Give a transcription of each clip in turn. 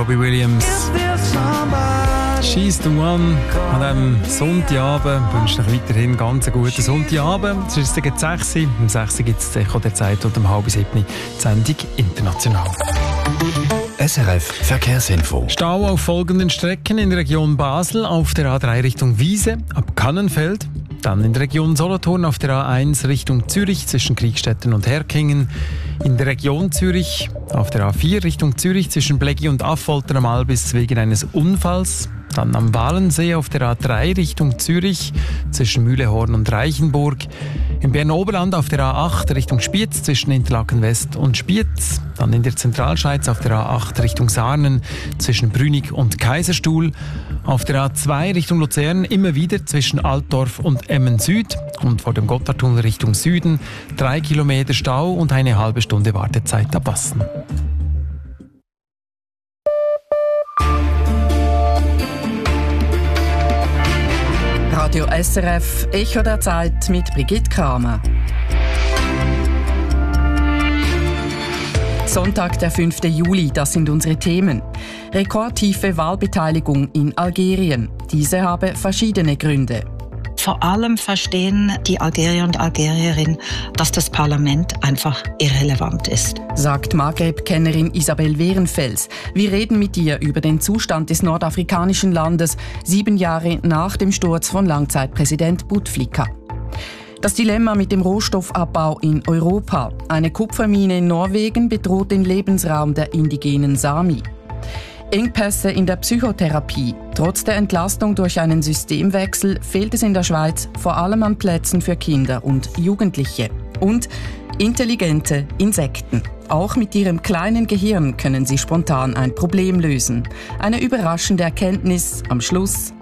Robbie Williams. She's the one. An diesem Sonntagabend wünsche ich euch weiterhin ganz einen guten Sonntagabend. Es ist gegen 6 Uhr. Um 6 Uhr gibt es die Echo der Zeit und um 6:30 die Sendung «International». SRF Verkehrsinfo. Stau auf folgenden Strecken in der Region Basel auf der A3 Richtung Wiese ab Kannenfeld. Dann in der Region Solothurn auf der A1 Richtung Zürich zwischen Kriegstetten und Herkingen. In der Region Zürich auf der A4 Richtung Zürich zwischen Bleggi und Affolter am Albis wegen eines Unfalls. Dann am Walensee auf der A3 Richtung Zürich zwischen Mühlehorn und Reichenburg. Im Berner Oberland auf der A8 Richtung Spiez zwischen Interlaken West und Spiez. Dann in der Zentralschweiz auf der A8 Richtung Sarnen zwischen Brünig und Kaiserstuhl. Auf der A2 Richtung Luzern immer wieder zwischen Altdorf und Emmen Süd. Und vor dem Gotthardtunnel Richtung Süden 3 Kilometer Stau und eine halbe Stunde Wartezeit ab Bassen. Radio SRF, Echo der Zeit mit Brigitte Kramer. Sonntag, der 5. Juli, das sind unsere Themen. Rekordtiefe Wahlbeteiligung in Algerien. Diese habe verschiedene Gründe. Vor allem verstehen die Algerier und Algerierinnen, dass das Parlament einfach irrelevant ist, sagt Maghreb-Kennerin Isabel Wehrenfels. Wir reden mit ihr über den Zustand des nordafrikanischen Landes 7 Jahre nach dem Sturz von Langzeitpräsident Bouteflika. Das Dilemma mit dem Rohstoffabbau in Europa. Eine Kupfermine in Norwegen bedroht den Lebensraum der indigenen Sami. Engpässe in der Psychotherapie. Trotz der Entlastung durch einen Systemwechsel fehlt es in der Schweiz vor allem an Plätzen für Kinder und Jugendliche. Und intelligente Insekten. Auch mit ihrem kleinen Gehirn können sie spontan ein Problem lösen. Eine überraschende Erkenntnis am Schluss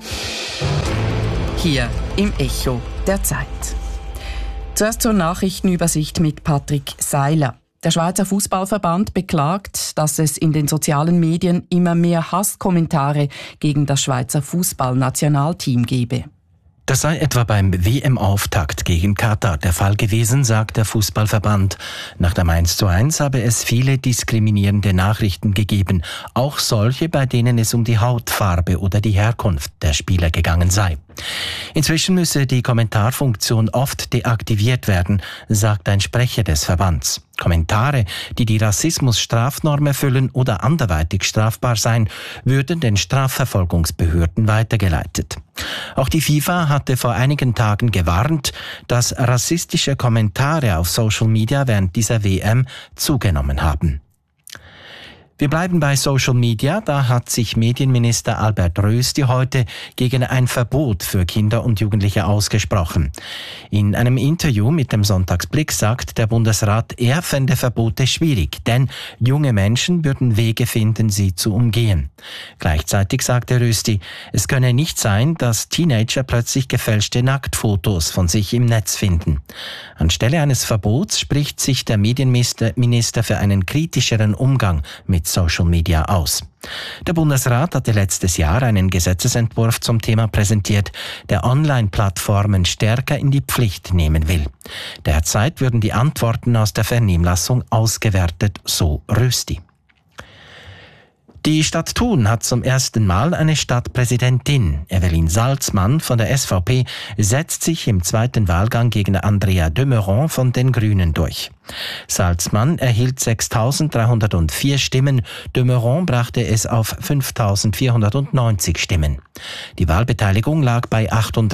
hier im Echo der Zeit. Zuerst zur Nachrichtenübersicht mit Patrick Seiler. Der Schweizer Fußballverband beklagt, dass es in den sozialen Medien immer mehr Hasskommentare gegen das Schweizer Fußballnationalteam gebe. Das sei etwa beim WM-Auftakt gegen Katar der Fall gewesen, sagt der Fußballverband. Nach dem 1:1 habe es viele diskriminierende Nachrichten gegeben, auch solche, bei denen es um die Hautfarbe oder die Herkunft der Spieler gegangen sei. Inzwischen müsse die Kommentarfunktion oft deaktiviert werden, sagt ein Sprecher des Verbands. Kommentare, die die Rassismus-Strafnorm erfüllen oder anderweitig strafbar seien, würden den Strafverfolgungsbehörden weitergeleitet. Auch die FIFA hatte vor einigen Tagen gewarnt, dass rassistische Kommentare auf Social Media während dieser WM zugenommen haben. Wir bleiben bei Social Media. Da hat sich Medienminister Albert Rösti heute gegen ein Verbot für Kinder und Jugendliche ausgesprochen. In einem Interview mit dem Sonntagsblick sagt der Bundesrat, er fände Verbote schwierig, denn junge Menschen würden Wege finden, sie zu umgehen. Gleichzeitig sagte Rösti, es könne nicht sein, dass Teenager plötzlich gefälschte Nacktfotos von sich im Netz finden. Anstelle eines Verbots spricht sich der Medienminister für einen kritischeren Umgang mit Social Media aus. Der Bundesrat hatte letztes Jahr einen Gesetzesentwurf zum Thema präsentiert, der Online-Plattformen stärker in die Pflicht nehmen will. Derzeit würden die Antworten aus der Vernehmlassung ausgewertet, so Rösti. Die Stadt Thun hat zum ersten Mal eine Stadtpräsidentin. Evelyn Salzmann von der SVP setzt sich im zweiten Wahlgang gegen Andrea de Meuron von den Grünen durch. Salzmann erhielt 6.304 Stimmen, de Meuron brachte es auf 5.490 Stimmen. Die Wahlbeteiligung lag bei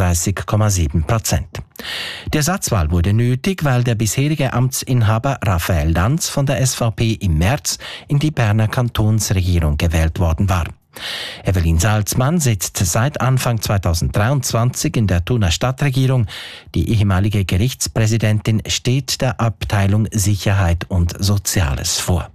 38,7%. Die Ersatzwahl wurde nötig, weil der bisherige Amtsinhaber Raphael Lanz von der SVP im März in die Berner Kantonsregierung gewählt worden war. Evelyn Salzmann sitzt seit Anfang 2023 in der Thuner Stadtregierung. Die ehemalige Gerichtspräsidentin steht der Abteilung Sicherheit und Soziales vor.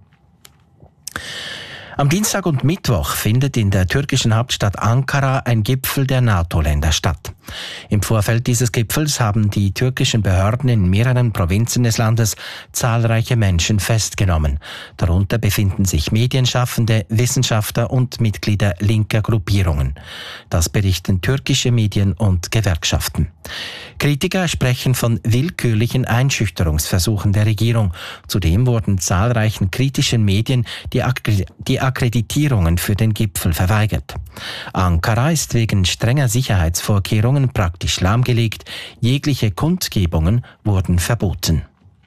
Am Dienstag und Mittwoch findet in der türkischen Hauptstadt Ankara ein Gipfel der NATO-Länder statt. Im Vorfeld dieses Gipfels haben die türkischen Behörden in mehreren Provinzen des Landes zahlreiche Menschen festgenommen. Darunter befinden sich Medienschaffende, Wissenschaftler und Mitglieder linker Gruppierungen. Das berichten türkische Medien und Gewerkschaften. Kritiker sprechen von willkürlichen Einschüchterungsversuchen der Regierung. Zudem wurden zahlreichen kritischen Medien die Akkreditierungen für den Gipfel verweigert. Ankara ist wegen strenger Sicherheitsvorkehrungen praktisch lahmgelegt. Jegliche Kundgebungen wurden verboten.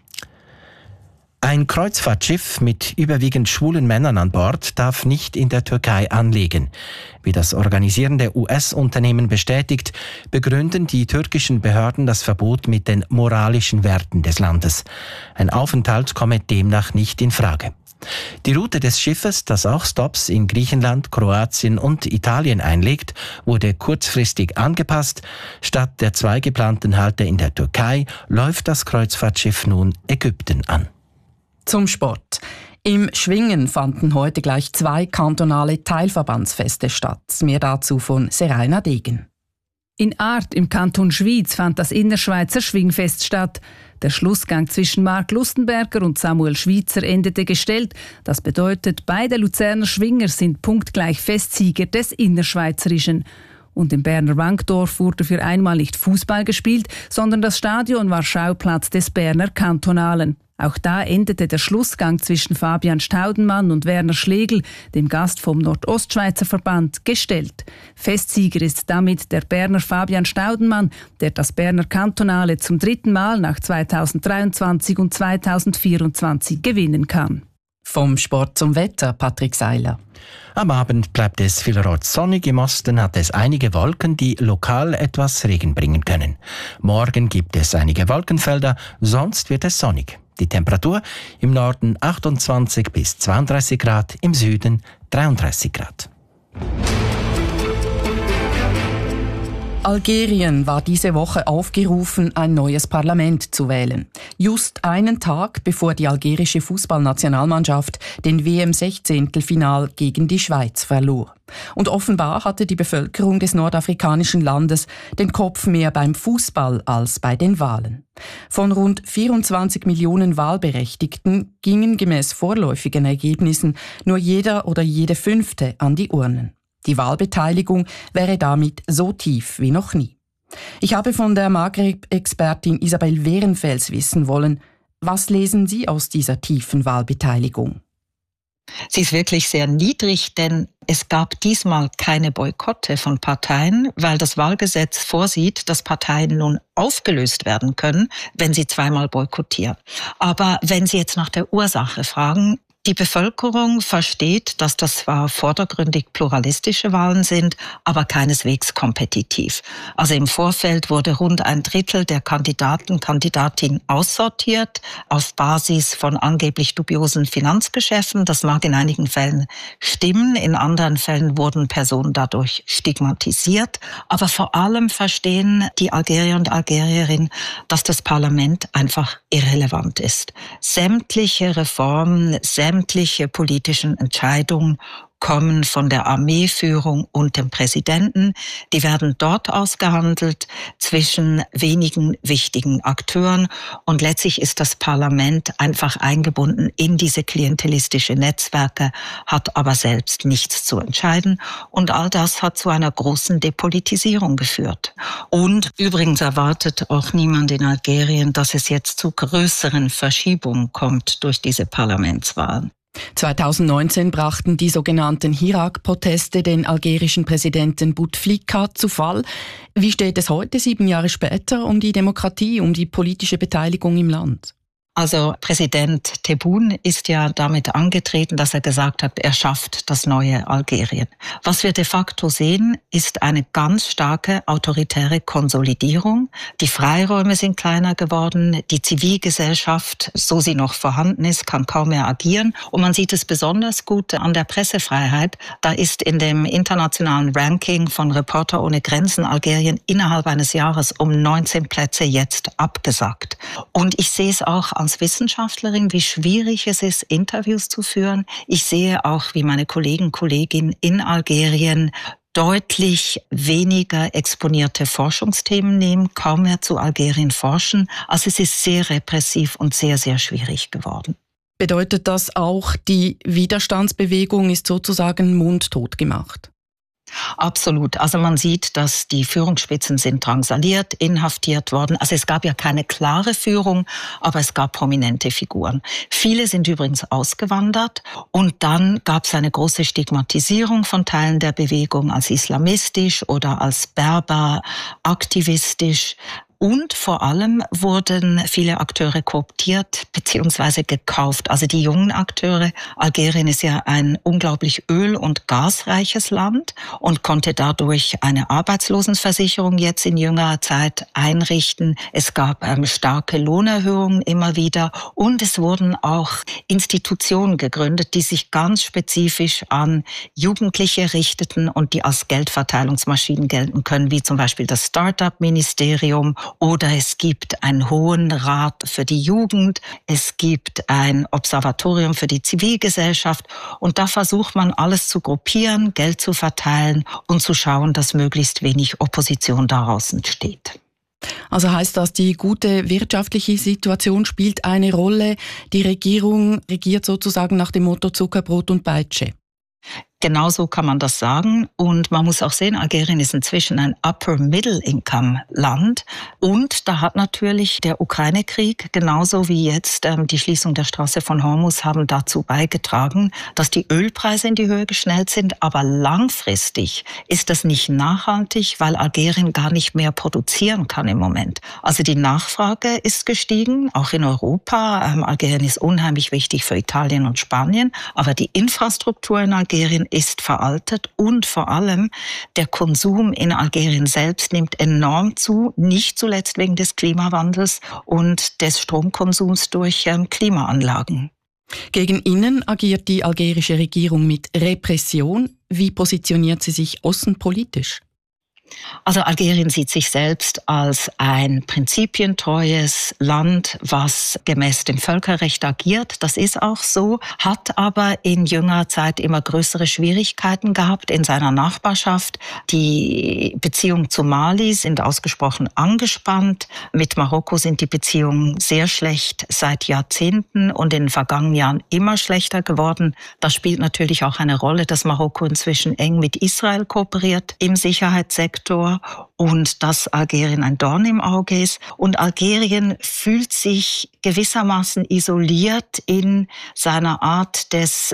Ein Kreuzfahrtschiff mit überwiegend schwulen Männern an Bord darf nicht in der Türkei anlegen. Wie das organisierende US-Unternehmen bestätigt, begründen die türkischen Behörden das Verbot mit den moralischen Werten des Landes. Ein Aufenthalt komme demnach nicht in Frage. Die Route des Schiffes, das auch Stops in Griechenland, Kroatien und Italien einlegt, wurde kurzfristig angepasst. Statt der 2 geplanten Halte in der Türkei läuft das Kreuzfahrtschiff nun Ägypten an. Zum Sport. Im Schwingen fanden heute gleich 2 kantonale Teilverbandsfeste statt. Mehr dazu von Seraina Degen. In Arth im Kanton Schwyz fand das Innerschweizer Schwingfest statt. Der Schlussgang zwischen Marc Lustenberger und Samuel Schweitzer endete gestellt. Das bedeutet, beide Luzerner Schwinger sind punktgleich Festsieger des Innerschweizerischen. Und im Berner Wankdorf wurde für einmal nicht Fußball gespielt, sondern das Stadion war Schauplatz des Berner Kantonalen. Auch da endete der Schlussgang zwischen Fabian Staudenmann und Werner Schlegel, dem Gast vom Nordostschweizer Verband, gestellt. Festsieger ist damit der Berner Fabian Staudenmann, der das Berner Kantonale zum 3. Mal nach 2023 und 2024 gewinnen kann. Vom Sport zum Wetter, Patrick Seiler. Am Abend bleibt es vielerorts sonnig. Im Osten hat es einige Wolken, die lokal etwas Regen bringen können. Morgen gibt es einige Wolkenfelder, sonst wird es sonnig. Die Temperatur im Norden 28 bis 32 Grad, im Süden 33 Grad. Algerien war diese Woche aufgerufen, ein neues Parlament zu wählen. Just einen Tag bevor die algerische Fußballnationalmannschaft den WM-16-Final gegen die Schweiz verlor. Und offenbar hatte die Bevölkerung des nordafrikanischen Landes den Kopf mehr beim Fußball als bei den Wahlen. Von rund 24 Millionen Wahlberechtigten gingen gemäß vorläufigen Ergebnissen nur jeder oder jede 5. an die Urnen. Die Wahlbeteiligung wäre damit so tief wie noch nie. Ich habe von der Maghreb-Expertin Isabel Wehrenfels wissen wollen, was lesen Sie aus dieser tiefen Wahlbeteiligung? Sie ist wirklich sehr niedrig, denn es gab diesmal keine Boykotte von Parteien, weil das Wahlgesetz vorsieht, dass Parteien nun aufgelöst werden können, wenn sie 2-mal boykottieren. Aber wenn Sie jetzt nach der Ursache fragen, die Bevölkerung versteht, dass das zwar vordergründig pluralistische Wahlen sind, aber keineswegs kompetitiv. Also im Vorfeld wurde rund 1/3 der Kandidatinnen aussortiert auf Basis von angeblich dubiosen Finanzgeschäften. Das mag in einigen Fällen stimmen, in anderen Fällen wurden Personen dadurch stigmatisiert. Aber vor allem verstehen die Algerier und Algerierinnen, dass das Parlament einfach irrelevant ist. Sämtliche Reformen, sämtliche politischen Entscheidungen kommen von der Armeeführung und dem Präsidenten. Die werden dort ausgehandelt zwischen wenigen wichtigen Akteuren und letztlich ist das Parlament einfach eingebunden in diese klientelistische Netzwerke, hat aber selbst nichts zu entscheiden und all das hat zu einer großen Depolitisierung geführt. Und übrigens erwartet auch niemand in Algerien, dass es jetzt zu größeren Verschiebungen kommt durch diese Parlamentswahlen. 2019 brachten die sogenannten Hirak-Proteste den algerischen Präsidenten Bouteflika zu Fall. Wie steht es heute, 7 Jahre später, um die Demokratie, um die politische Beteiligung im Land? Also Präsident Tebboune ist ja damit angetreten, dass er gesagt hat, er schafft das neue Algerien. Was wir de facto sehen, ist eine ganz starke autoritäre Konsolidierung. Die Freiräume sind kleiner geworden, die Zivilgesellschaft, so sie noch vorhanden ist, kann kaum mehr agieren. Und man sieht es besonders gut an der Pressefreiheit. Da ist in dem internationalen Ranking von Reporter ohne Grenzen Algerien innerhalb eines Jahres um 19 Plätze jetzt abgesackt. Und ich sehe es auch als Wissenschaftlerin, wie schwierig es ist, Interviews zu führen. Ich sehe auch, wie meine Kolleginnen in Algerien deutlich weniger exponierte Forschungsthemen nehmen, kaum mehr zu Algerien forschen. Also es ist sehr repressiv und sehr, sehr schwierig geworden. Bedeutet das auch, die Widerstandsbewegung ist sozusagen mundtot gemacht? Absolut. Also man sieht, dass die Führungsspitzen sind drangsaliert, inhaftiert worden. Also es gab ja keine klare Führung, aber es gab prominente Figuren. Viele sind übrigens ausgewandert und dann gab es eine große Stigmatisierung von Teilen der Bewegung als islamistisch oder als Berber-aktivistisch. Und vor allem wurden viele Akteure kooptiert bzw. gekauft. Also die jungen Akteure. Algerien ist ja ein unglaublich öl- und gasreiches Land und konnte dadurch eine Arbeitslosenversicherung jetzt in jüngerer Zeit einrichten. Es gab starke Lohnerhöhungen immer wieder und es wurden auch Institutionen gegründet, die sich ganz spezifisch an Jugendliche richteten und die als Geldverteilungsmaschinen gelten können, wie zum Beispiel das Start-up-Ministerium. Oder es gibt einen Hohen Rat für die Jugend, es gibt ein Observatorium für die Zivilgesellschaft und da versucht man alles zu gruppieren, Geld zu verteilen und zu schauen, dass möglichst wenig Opposition daraus entsteht. Also heißt das, die gute wirtschaftliche Situation spielt eine Rolle, die Regierung regiert sozusagen nach dem Motto Zuckerbrot und Peitsche? Genauso kann man das sagen. Und man muss auch sehen, Algerien ist inzwischen ein Upper-Middle-Income-Land. Und da hat natürlich der Ukraine-Krieg, genauso wie jetzt die Schließung der Straße von Hormuz, haben dazu beigetragen, dass die Ölpreise in die Höhe geschnellt sind. Aber langfristig ist das nicht nachhaltig, weil Algerien gar nicht mehr produzieren kann im Moment. Also die Nachfrage ist gestiegen, auch in Europa. Algerien ist unheimlich wichtig für Italien und Spanien. Aber die Infrastruktur in Algerien ist veraltet und vor allem der Konsum in Algerien selbst nimmt enorm zu, nicht zuletzt wegen des Klimawandels und des Stromkonsums durch Klimaanlagen. Gegen innen agiert die algerische Regierung mit Repression. Wie positioniert sie sich außenpolitisch? Also Algerien sieht sich selbst als ein prinzipientreues Land, was gemäß dem Völkerrecht agiert. Das ist auch so, hat aber in jüngerer Zeit immer größere Schwierigkeiten gehabt in seiner Nachbarschaft. Die Beziehungen zu Mali sind ausgesprochen angespannt. Mit Marokko sind die Beziehungen sehr schlecht seit Jahrzehnten und in den vergangenen Jahren immer schlechter geworden. Das spielt natürlich auch eine Rolle, dass Marokko inzwischen eng mit Israel kooperiert im Sicherheitssektor und dass Algerien ein Dorn im Auge ist. Und Algerien fühlt sich gewissermaßen isoliert in seiner Art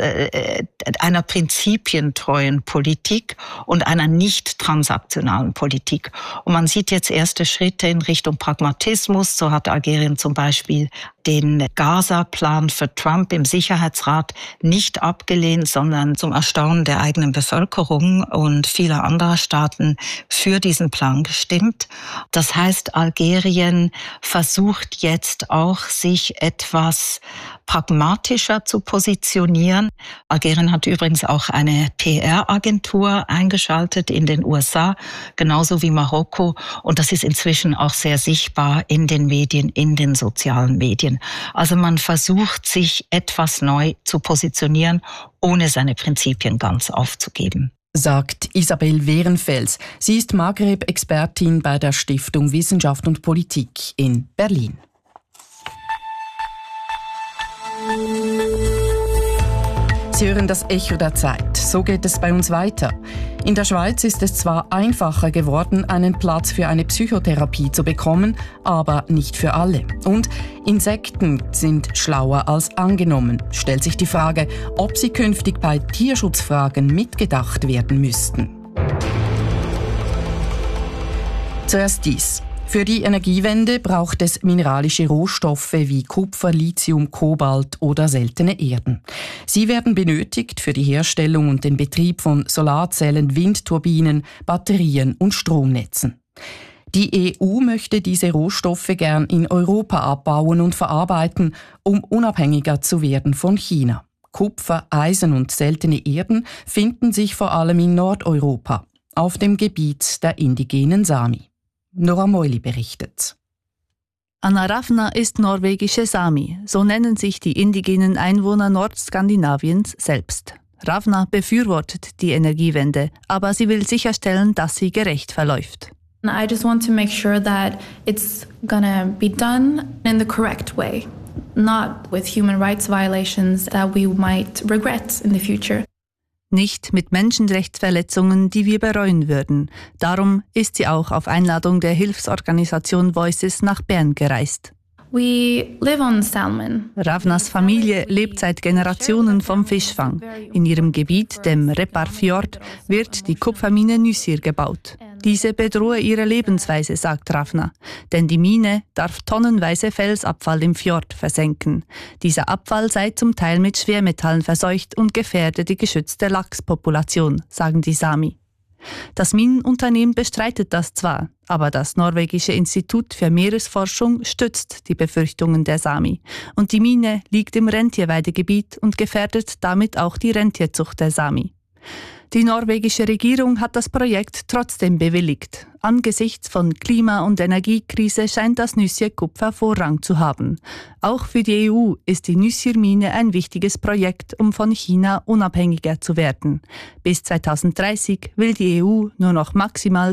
einer prinzipientreuen Politik und einer nicht transaktionalen Politik. Und man sieht jetzt erste Schritte in Richtung Pragmatismus. So hat Algerien zum Beispiel den Gaza-Plan für Trump im Sicherheitsrat nicht abgelehnt, sondern zum Erstaunen der eigenen Bevölkerung und vieler anderer Staaten für diesen Plan gestimmt. Das heißt, Algerien versucht jetzt auch, sich etwas pragmatischer zu positionieren. Algerien hat übrigens auch eine PR-Agentur eingeschaltet in den USA, genauso wie Marokko. Und das ist inzwischen auch sehr sichtbar in den Medien, in den sozialen Medien. Also man versucht, sich etwas neu zu positionieren, ohne seine Prinzipien ganz aufzugeben. Sagt Isabel Wehrenfels. Sie ist Maghreb-Expertin bei der Stiftung Wissenschaft und Politik in Berlin. Sie hören das Echo der Zeit. So geht es bei uns weiter. In der Schweiz ist es zwar einfacher geworden, einen Platz für eine Psychotherapie zu bekommen, aber nicht für alle. Und Insekten sind schlauer als angenommen. Stellt sich die Frage, ob sie künftig bei Tierschutzfragen mitgedacht werden müssten. Zuerst dies. Für die Energiewende braucht es mineralische Rohstoffe wie Kupfer, Lithium, Kobalt oder seltene Erden. Sie werden benötigt für die Herstellung und den Betrieb von Solarzellen, Windturbinen, Batterien und Stromnetzen. Die EU möchte diese Rohstoffe gern in Europa abbauen und verarbeiten, um unabhängiger zu werden von China. Kupfer, Eisen und seltene Erden finden sich vor allem in Nordeuropa, auf dem Gebiet der indigenen Sami. Nora Moili berichtet. Anna Ravna ist norwegische Sami, so nennen sich die indigenen Einwohner Nordskandinaviens selbst. Ravna befürwortet die Energiewende, aber sie will sicherstellen, dass sie gerecht verläuft. I just want to make sure that it's gonna be done in the correct way, not with human rights violations that we might regret in the future. Nicht mit Menschenrechtsverletzungen, die wir bereuen würden. Darum ist sie auch auf Einladung der Hilfsorganisation Voices nach Bern gereist. We live on salmon. Ravnas Familie lebt seit Generationen vom Fischfang. In ihrem Gebiet, dem Repar-Fjord, wird die Kupfermine Nysir gebaut. Diese bedrohe ihre Lebensweise, sagt Ravna. Denn die Mine darf tonnenweise Felsabfall im Fjord versenken. Dieser Abfall sei zum Teil mit Schwermetallen verseucht und gefährde die geschützte Lachspopulation, sagen die Sami. Das Minenunternehmen bestreitet das zwar, aber das norwegische Institut für Meeresforschung stützt die Befürchtungen der Sami. Und die Mine liegt im Rentierweidegebiet und gefährdet damit auch die Rentierzucht der Sami. Die norwegische Regierung hat das Projekt trotzdem bewilligt. Angesichts von Klima- und Energiekrise scheint das Nysir-Kupfer Vorrang zu haben. Auch für die EU ist die Nysir-Mine ein wichtiges Projekt, um von China unabhängiger zu werden. Bis 2030 will die EU nur noch maximal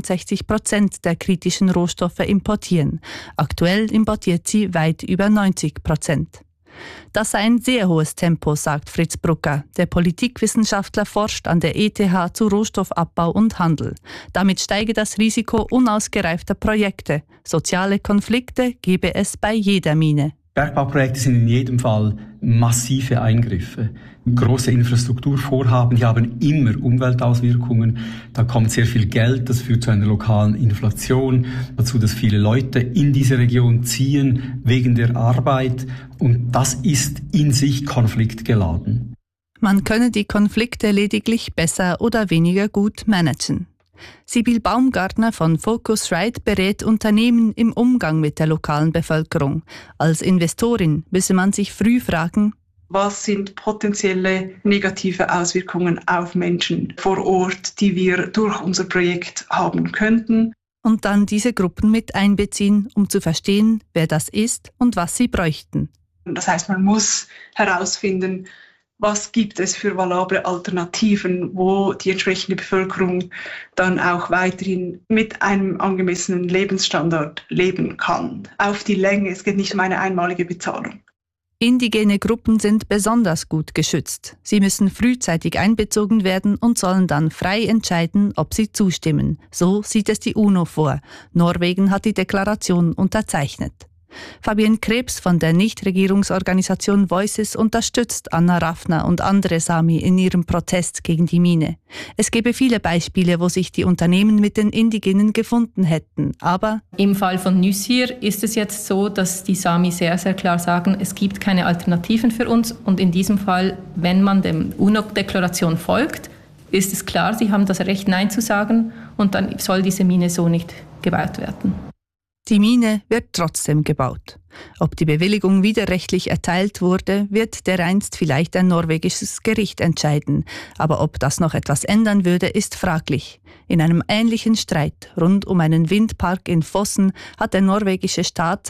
65% der kritischen Rohstoffe importieren. Aktuell importiert sie weit über 90%. Das sei ein sehr hohes Tempo, sagt Fritz Brucker. Der Politikwissenschaftler forscht an der ETH zu Rohstoffabbau und Handel. Damit steige das Risiko unausgereifter Projekte. Soziale Konflikte gebe es bei jeder Mine. Bergbauprojekte sind in jedem Fall massive Eingriffe. Große Infrastrukturvorhaben, die haben immer Umweltauswirkungen. Da kommt sehr viel Geld, das führt zu einer lokalen Inflation, dazu, dass viele Leute in diese Region ziehen wegen der Arbeit. Und das ist in sich konfliktgeladen. Man könne die Konflikte lediglich besser oder weniger gut managen. Sibyl Baumgartner von Focusrite berät Unternehmen im Umgang mit der lokalen Bevölkerung. Als Investorin müsse man sich früh fragen, was sind potenzielle negative Auswirkungen auf Menschen vor Ort, die wir durch unser Projekt haben könnten. Und dann diese Gruppen mit einbeziehen, um zu verstehen, wer das ist und was sie bräuchten. Das heißt, man muss herausfinden, was gibt es für valable Alternativen, wo die entsprechende Bevölkerung dann auch weiterhin mit einem angemessenen Lebensstandard leben kann. Auf die Länge, es geht nicht um eine einmalige Bezahlung. Indigene Gruppen sind besonders gut geschützt. Sie müssen frühzeitig einbezogen werden und sollen dann frei entscheiden, ob sie zustimmen. So sieht es die UNO vor. Norwegen hat die Deklaration unterzeichnet. Fabienne Krebs von der Nichtregierungsorganisation Voices unterstützt Anna Ravna und andere Sami in ihrem Protest gegen die Mine. Es gäbe viele Beispiele, wo sich die Unternehmen mit den Indigenen gefunden hätten, aber im Fall von Nysir ist es jetzt so, dass die Sami sehr, sehr klar sagen, es gibt keine Alternativen für uns und in diesem Fall, wenn man der UNO-Deklaration folgt, ist es klar, sie haben das Recht, Nein zu sagen und dann soll diese Mine so nicht gebaut werden. Die Mine wird trotzdem gebaut. Ob die Bewilligung widerrechtlich erteilt wurde, wird dereinst vielleicht ein norwegisches Gericht entscheiden. Aber ob das noch etwas ändern würde, ist fraglich. In einem ähnlichen Streit rund um einen Windpark in Fossen hat der norwegische Staat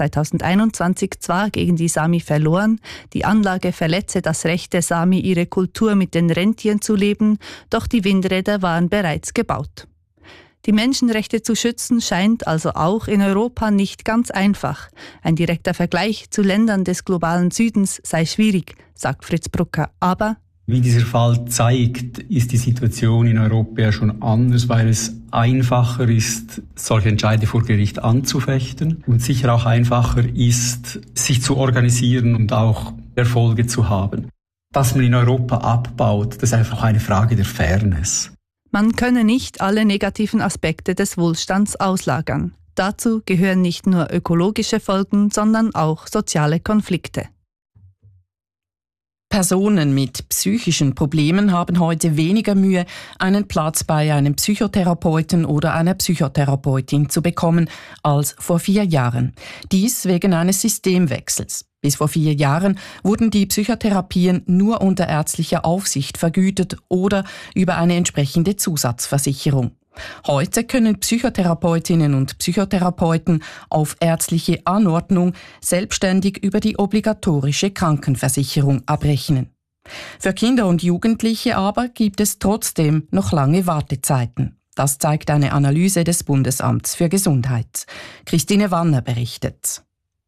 2021 zwar gegen die Sami verloren, die Anlage verletze das Recht der Sami, ihre Kultur mit den Rentieren zu leben, doch die Windräder waren bereits gebaut. Die Menschenrechte zu schützen scheint also auch in Europa nicht ganz einfach. Ein direkter Vergleich zu Ländern des globalen Südens sei schwierig, sagt Fritz Brucker. Aber wie dieser Fall zeigt, ist die Situation in Europa ja schon anders, weil es einfacher ist, solche Entscheide vor Gericht anzufechten und sicher auch einfacher ist, sich zu organisieren und auch Erfolge zu haben. Dass man in Europa abbaut, das ist einfach eine Frage der Fairness. Man könne nicht alle negativen Aspekte des Wohlstands auslagern. Dazu gehören nicht nur ökologische Folgen, sondern auch soziale Konflikte. Personen mit psychischen Problemen haben heute weniger Mühe, einen Platz bei einem Psychotherapeuten oder einer Psychotherapeutin zu bekommen, als vor 4 Jahren. Dies wegen eines Systemwechsels. Bis vor 4 Jahren wurden die Psychotherapien nur unter ärztlicher Aufsicht vergütet oder über eine entsprechende Zusatzversicherung. Heute können Psychotherapeutinnen und Psychotherapeuten auf ärztliche Anordnung selbstständig über die obligatorische Krankenversicherung abrechnen. Für Kinder und Jugendliche aber gibt es trotzdem noch lange Wartezeiten. Das zeigt eine Analyse des Bundesamts für Gesundheit. Christine Wanner berichtet.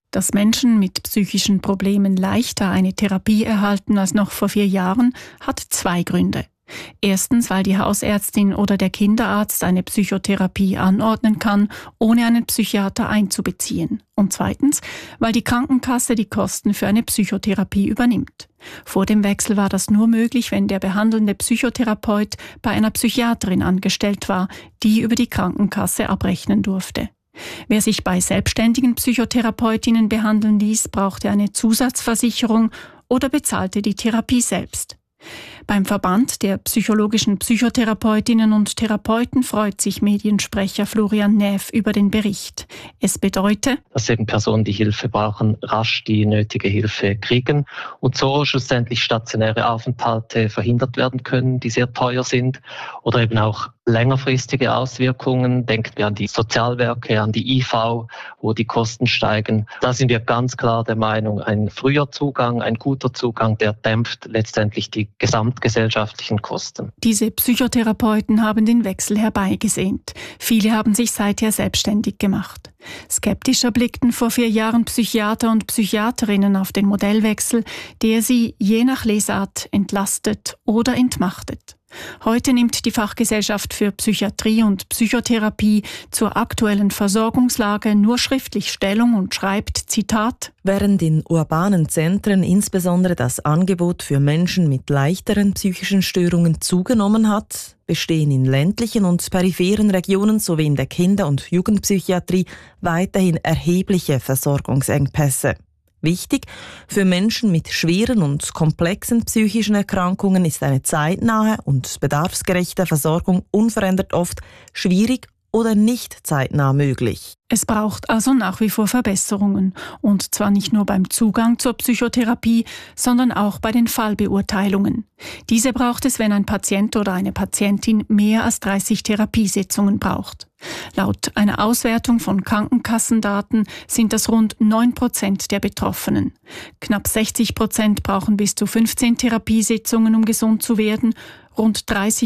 Dass Menschen mit psychischen Problemen leichter eine Therapie erhalten als noch vor 4 Jahren, hat 2 Gründe. Erstens, weil die Hausärztin oder der Kinderarzt eine Psychotherapie anordnen kann, ohne einen Psychiater einzubeziehen. Und zweitens, weil die Krankenkasse die Kosten für eine Psychotherapie übernimmt. Vor dem Wechsel war das nur möglich, wenn der behandelnde Psychotherapeut bei einer Psychiaterin angestellt war, die über die Krankenkasse abrechnen durfte. Wer sich bei selbstständigen Psychotherapeutinnen behandeln ließ, brauchte eine Zusatzversicherung oder bezahlte die Therapie selbst. Beim Verband der psychologischen Psychotherapeutinnen und Therapeuten freut sich Mediensprecher Florian Näf über den Bericht. Es bedeutet, dass eben Personen, die Hilfe brauchen, rasch die nötige Hilfe kriegen und so schlussendlich stationäre Aufenthalte verhindert werden können, die sehr teuer sind, oder eben auch längerfristige Auswirkungen. Denken wir an die Sozialwerke, an die IV, wo die Kosten steigen. Da sind wir ganz klar der Meinung, ein früher Zugang, ein guter Zugang, der dämpft letztendlich die gesamtgesellschaftlichen Kosten. Diese Psychotherapeuten haben den Wechsel herbeigesehnt. Viele haben sich seither selbstständig gemacht. Skeptischer blickten vor 4 Jahren Psychiater und Psychiaterinnen auf den Modellwechsel, der sie je nach Lesart entlastet oder entmachtet. Heute nimmt die Fachgesellschaft für Psychiatrie und Psychotherapie zur aktuellen Versorgungslage nur schriftlich Stellung und schreibt, Zitat: Während in urbanen Zentren insbesondere das Angebot für Menschen mit leichteren psychischen Störungen zugenommen hat, bestehen in ländlichen und peripheren Regionen sowie in der Kinder- und Jugendpsychiatrie weiterhin erhebliche Versorgungsengpässe. Wichtig, für Menschen mit schweren und komplexen psychischen Erkrankungen ist eine zeitnahe und bedarfsgerechte Versorgung unverändert oft schwierig oder nicht zeitnah möglich. Es braucht also nach wie vor Verbesserungen. Und zwar nicht nur beim Zugang zur Psychotherapie, sondern auch bei den Fallbeurteilungen. Diese braucht es, wenn ein Patient oder eine Patientin mehr als 30 Therapiesitzungen braucht. Laut einer Auswertung von Krankenkassendaten sind das rund 9% der Betroffenen. Knapp 60% brauchen bis zu 15 Therapiesitzungen, um gesund zu werden. Rund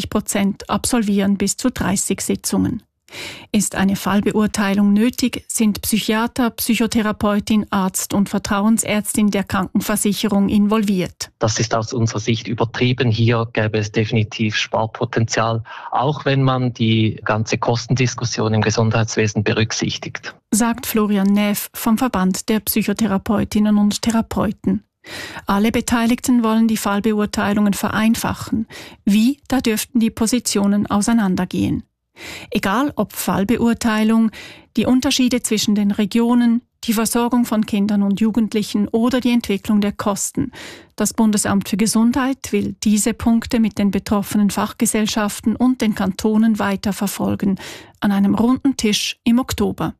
30% absolvieren bis zu 30 Sitzungen. Ist eine Fallbeurteilung nötig, sind Psychiater, Psychotherapeutin, Arzt und Vertrauensärztin der Krankenversicherung involviert. Das ist aus unserer Sicht übertrieben. Hier gäbe es definitiv Sparpotenzial, auch wenn man die ganze Kostendiskussion im Gesundheitswesen berücksichtigt. Sagt Florian Näf vom Verband der Psychotherapeutinnen und Therapeuten. Alle Beteiligten wollen die Fallbeurteilungen vereinfachen. Wie, da dürften die Positionen auseinandergehen. Egal ob Fallbeurteilung, die Unterschiede zwischen den Regionen, die Versorgung von Kindern und Jugendlichen oder die Entwicklung der Kosten. Das Bundesamt für Gesundheit will diese Punkte mit den betroffenen Fachgesellschaften und den Kantonen weiterverfolgen, an einem runden Tisch im Oktober.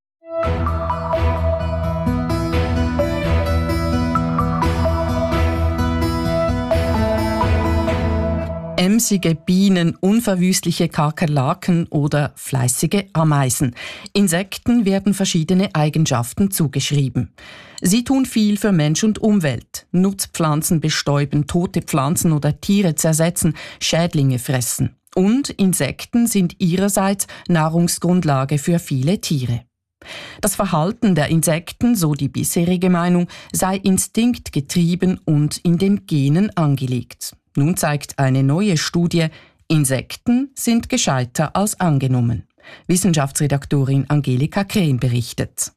Emsige Bienen, unverwüstliche Kakerlaken oder fleißige Ameisen. Insekten werden verschiedene Eigenschaften zugeschrieben. Sie tun viel für Mensch und Umwelt. Nutzpflanzen bestäuben, tote Pflanzen oder Tiere zersetzen, Schädlinge fressen. Und Insekten sind ihrerseits Nahrungsgrundlage für viele Tiere. Das Verhalten der Insekten, so die bisherige Meinung, sei instinktgetrieben und in den Genen angelegt. Nun zeigt eine neue Studie, Insekten sind gescheiter als angenommen. Wissenschaftsredaktorin Angelika Krehn berichtet.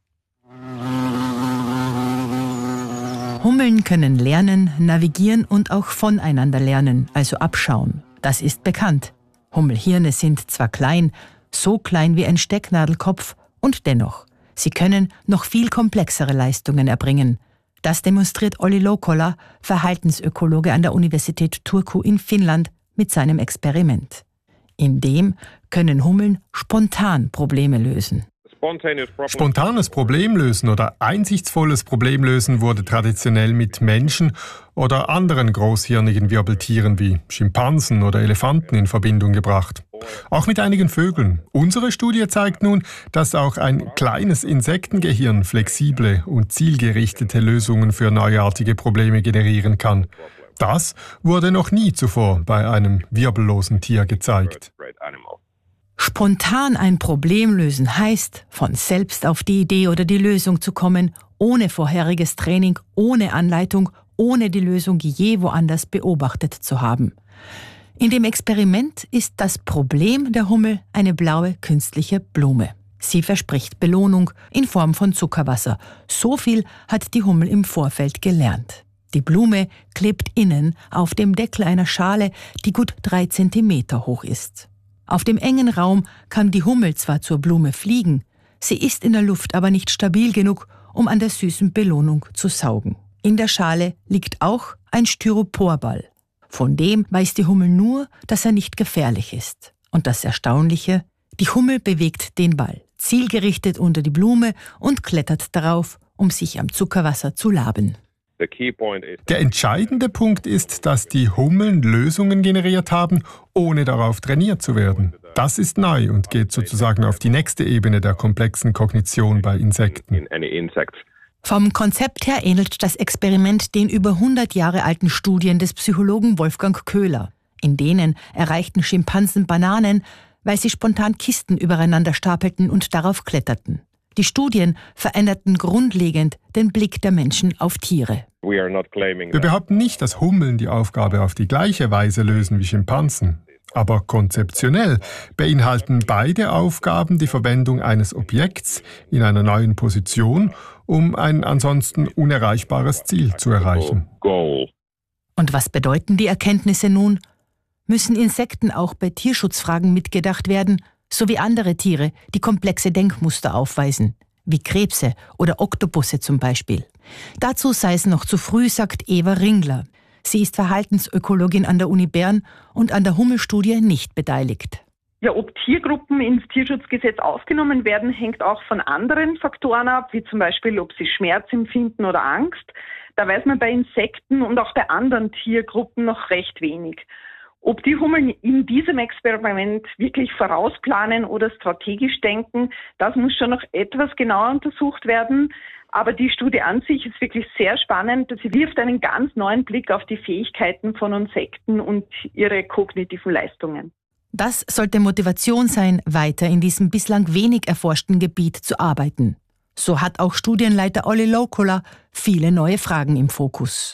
Hummeln können lernen, navigieren und auch voneinander lernen, also abschauen. Das ist bekannt. Hummelhirne sind zwar klein, so klein wie ein Stecknadelkopf, und dennoch, sie können noch viel komplexere Leistungen erbringen. Das demonstriert Olli Loukola, Verhaltensökologe an der Universität Turku in Finnland, mit seinem Experiment. In dem können Hummeln spontan Probleme lösen. Spontanes Problemlösen oder einsichtsvolles Problemlösen wurde traditionell mit Menschen oder anderen großhirnigen Wirbeltieren wie Schimpansen oder Elefanten in Verbindung gebracht. Auch mit einigen Vögeln. Unsere Studie zeigt nun, dass auch ein kleines Insektengehirn flexible und zielgerichtete Lösungen für neuartige Probleme generieren kann. Das wurde noch nie zuvor bei einem wirbellosen Tier gezeigt. Spontan ein Problem lösen heißt, von selbst auf die Idee oder die Lösung zu kommen, ohne vorheriges Training, ohne Anleitung, ohne die Lösung je woanders beobachtet zu haben. In dem Experiment ist das Problem der Hummel eine blaue künstliche Blume. Sie verspricht Belohnung in Form von Zuckerwasser. So viel hat die Hummel im Vorfeld gelernt. Die Blume klebt innen auf dem Deckel einer Schale, die gut 3 Zentimeter hoch ist. Auf dem engen Raum kann die Hummel zwar zur Blume fliegen, sie ist in der Luft aber nicht stabil genug, um an der süßen Belohnung zu saugen. In der Schale liegt auch ein Styroporball. Von dem weiß die Hummel nur, dass er nicht gefährlich ist. Und das Erstaunliche, die Hummel bewegt den Ball zielgerichtet unter die Blume und klettert darauf, um sich am Zuckerwasser zu laben. Der entscheidende Punkt ist, dass die Hummeln Lösungen generiert haben, ohne darauf trainiert zu werden. Das ist neu und geht sozusagen auf die nächste Ebene der komplexen Kognition bei Insekten. Vom Konzept her ähnelt das Experiment den über 100 Jahre alten Studien des Psychologen Wolfgang Köhler. In denen erreichten Schimpansen Bananen, weil sie spontan Kisten übereinander stapelten und darauf kletterten. Die Studien veränderten grundlegend den Blick der Menschen auf Tiere. Wir behaupten nicht, dass Hummeln die Aufgabe auf die gleiche Weise lösen wie Schimpansen. Aber konzeptionell beinhalten beide Aufgaben die Verwendung eines Objekts in einer neuen Position, um ein ansonsten unerreichbares Ziel zu erreichen. Und was bedeuten die Erkenntnisse nun? Müssen Insekten auch bei Tierschutzfragen mitgedacht werden, so wie andere Tiere, die komplexe Denkmuster aufweisen, wie Krebse oder Oktopusse zum Beispiel? Dazu sei es noch zu früh, sagt Eva Ringler. Sie ist Verhaltensökologin an der Uni Bern und an der Hummelstudie nicht beteiligt. Ja, ob Tiergruppen ins Tierschutzgesetz aufgenommen werden, hängt auch von anderen Faktoren ab, wie zum Beispiel, ob sie Schmerz empfinden oder Angst. Da weiß man bei Insekten und auch bei anderen Tiergruppen noch recht wenig. Ob die Hummeln in diesem Experiment wirklich vorausplanen oder strategisch denken, das muss schon noch etwas genauer untersucht werden. Aber die Studie an sich ist wirklich sehr spannend. Sie wirft einen ganz neuen Blick auf die Fähigkeiten von Insekten und ihre kognitiven Leistungen. Das sollte Motivation sein, weiter in diesem bislang wenig erforschten Gebiet zu arbeiten. So hat auch Studienleiter Olli Loukola viele neue Fragen im Fokus.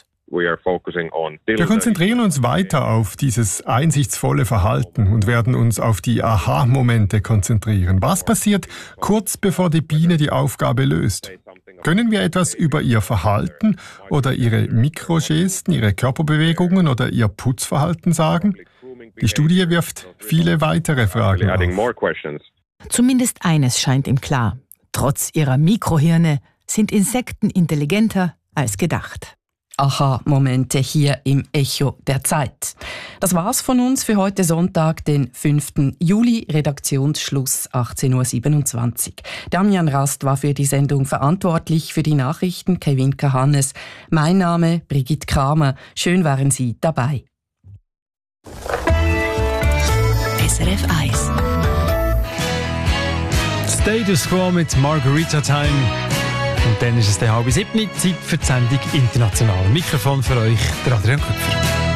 Wir konzentrieren uns weiter auf dieses einsichtsvolle Verhalten und werden uns auf die Aha-Momente konzentrieren. Was passiert kurz bevor die Biene die Aufgabe löst? Können wir etwas über ihr Verhalten oder ihre Mikrogesten, ihre Körperbewegungen oder ihr Putzverhalten sagen? Die Studie wirft viele weitere Fragen auf. Zumindest eines scheint ihm klar. Trotz ihrer Mikrohirne sind Insekten intelligenter als gedacht. Aha-Momente hier im Echo der Zeit. Das war's von uns für heute Sonntag, den 5. Juli, Redaktionsschluss 18.27 Uhr. Damian Rast war für die Sendung verantwortlich, für die Nachrichten Kewinka Hannes. Mein Name Brigitte Kramer. Schön waren Sie dabei. SRF 1 Status Quo mit Margarita Time. Und dann ist es der 6:30, Zeit für die Sendung International. Mikrofon für euch, der Adrian Köpfer.